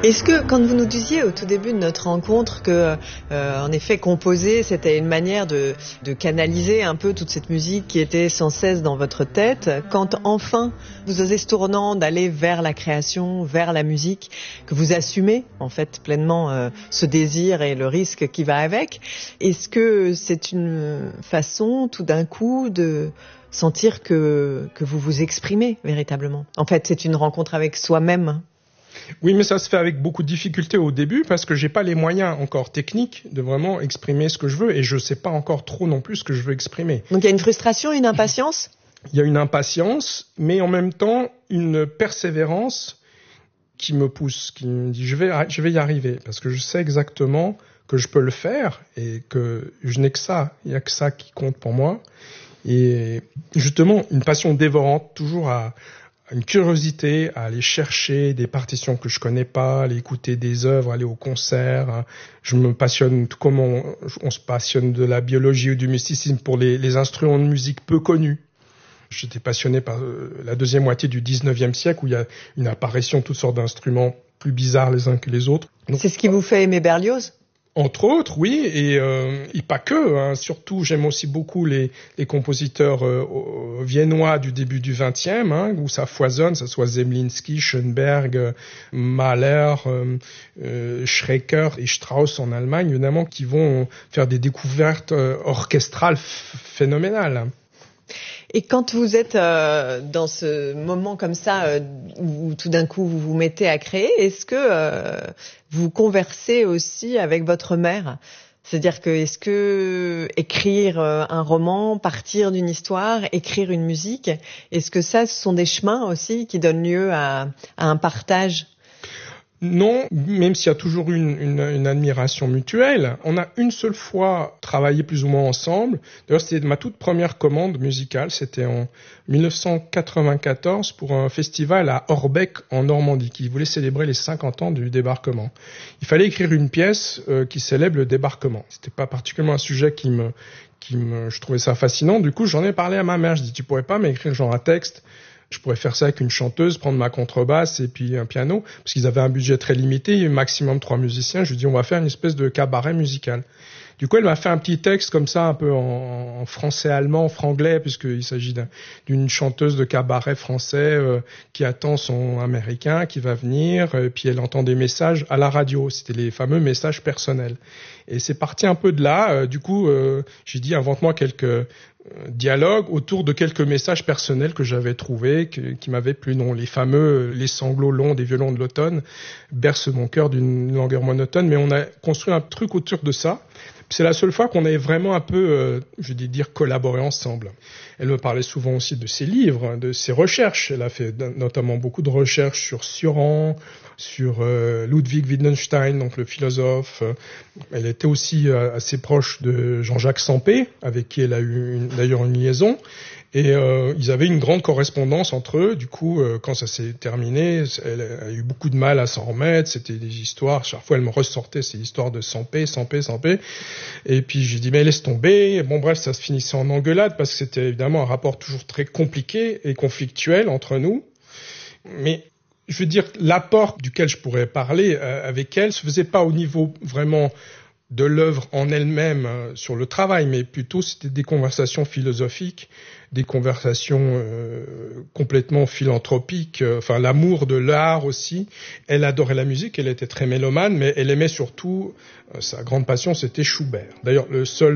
Est-ce que, quand vous nous disiez au tout début de notre rencontre que, en effet, composer, c'était une manière de canaliser un peu toute cette musique qui était sans cesse dans votre tête, quand enfin vous osez ce tournant d'aller vers la création, vers la musique, que vous assumez en fait pleinement ce désir et le risque qui va avec, est-ce que c'est une façon tout d'un coup de sentir que vous vous exprimez véritablement? En fait, c'est une rencontre avec soi-même. Oui, mais ça se fait avec beaucoup de difficultés au début parce que j'ai pas les moyens encore techniques de vraiment exprimer ce que je veux et je sais pas encore trop non plus ce que je veux exprimer. Donc il y a une frustration, une impatience? Il y a une impatience, mais en même temps une persévérance qui me pousse, qui me dit je vais y arriver parce que je sais exactement que je peux le faire et que je n'ai que ça, il y a que ça qui compte pour moi. Et justement une passion dévorante, toujours à une curiosité à aller chercher des partitions que je connais pas, aller écouter des œuvres, aller au concert. Je me passionne, tout comme on se passionne de la biologie ou du mysticisme pour les instruments de musique peu connus. J'étais passionné par la deuxième moitié du 19e siècle où il y a une apparition de toutes sortes d'instruments plus bizarres les uns que les autres. Donc, c'est ce qui vous fait aimer Berlioz? Entre autres, oui, et pas que. Hein. Surtout, j'aime aussi beaucoup les compositeurs viennois du début du XXe, hein, où ça foisonne, ça soit Zemlinsky, Schoenberg, Mahler, Schreker et Strauss en Allemagne, évidemment, qui vont faire des découvertes orchestrales phénoménales. Et quand vous êtes dans ce moment comme ça, où tout d'un coup vous vous mettez à créer, est-ce que vous conversez aussi avec votre mère? C'est-à-dire que est-ce que écrire un roman, partir d'une histoire, écrire une musique, est-ce que ça, ce sont des chemins aussi qui donnent lieu à un partage? Non, même s'il y a toujours une admiration mutuelle. On a une seule fois travaillé plus ou moins ensemble. D'ailleurs, c'était ma toute première commande musicale. C'était en 1994 pour un festival à Orbeck en Normandie qui voulait célébrer les 50 ans du débarquement. Il fallait écrire une pièce qui célèbre le débarquement. C'était pas particulièrement un sujet je trouvais ça fascinant. Du coup, j'en ai parlé à ma mère. Je dis, tu pourrais pas m'écrire genre un texte? Je pourrais faire ça avec une chanteuse, prendre ma contrebasse et puis un piano, parce qu'ils avaient un budget très limité, maximum 3 musiciens. Je lui ai dit, on va faire une espèce de cabaret musical. Du coup, elle m'a fait un petit texte comme ça, un peu en français-allemand, en franglais, puisqu'il s'agit d'une chanteuse de cabaret français qui attend son américain qui va venir, et puis elle entend des messages à la radio. C'était les fameux messages personnels. Et c'est parti un peu de là. Du coup, j'ai dit, invente-moi quelques dialogue autour de quelques messages personnels que j'avais trouvés, qui m'avaient plu. Non, les fameux, les sanglots longs des violons de l'automne bercent mon cœur d'une langueur monotone, mais on a construit un truc autour de ça. C'est la seule fois qu'on avait vraiment un peu, je vais dire, collaboré ensemble. Elle me parlait souvent aussi de ses livres, de ses recherches. Elle a fait notamment beaucoup de recherches sur Sioran, sur Ludwig Wittgenstein, donc le philosophe. Elle était aussi assez proche de Jean-Jacques Sempé, avec qui elle a eu d'ailleurs une liaison. Et ils avaient une grande correspondance entre eux. Du coup, quand ça s'est terminé, elle a eu beaucoup de mal à s'en remettre. C'était des histoires. Chaque fois, elle me ressortait ces histoires de Sempé. Et puis, j'ai dit, mais laisse tomber. Bon, bref, ça se finissait en engueulade parce que c'était évidemment un rapport toujours très compliqué et conflictuel entre nous. Mais je veux dire, l'apport duquel je pourrais parler avec elle se faisait pas au niveau vraiment de l'œuvre en elle-même sur le travail, mais plutôt c'était des conversations philosophiques, des conversations complètement philanthropiques, enfin l'amour de l'art aussi. Elle adorait la musique, elle était très mélomane, mais elle aimait surtout, sa grande passion c'était Schubert. D'ailleurs, le seul